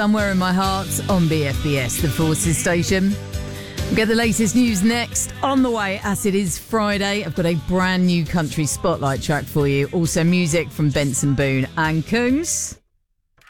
Somewhere in My Heart on BFBS, the Forces station. We'll get the latest news next. On the way, as it is Friday, I've got a brand new country spotlight track for you. Also music from Benson Boone and Kungs.